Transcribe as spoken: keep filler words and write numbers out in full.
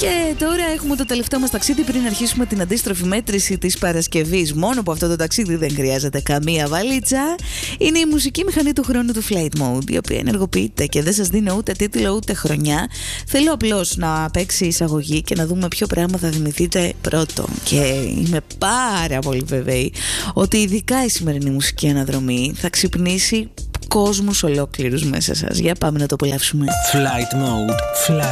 Και τώρα έχουμε το τελευταίο μας ταξίδι πριν αρχίσουμε την αντίστροφη μέτρηση της Παρασκευής. Μόνο που αυτό το ταξίδι δεν χρειάζεται καμία βαλίτσα. Είναι η μουσική μηχανή του χρόνου του Flight Mode, η οποία ενεργοποιείται και δεν σας δίνω ούτε τίτλο ούτε χρονιά. Θέλω απλώς να παίξει εισαγωγή και να δούμε ποιο πράγμα θα θυμηθείτε πρώτο. Και είμαι πάρα πολύ βέβαιη ότι ειδικά η σημερινή μουσική αναδρομή θα ξυπνήσει κόσμους ολόκληρους μέσα σας. Για πάμε να το απολαύσουμε. Flight Mode. Flight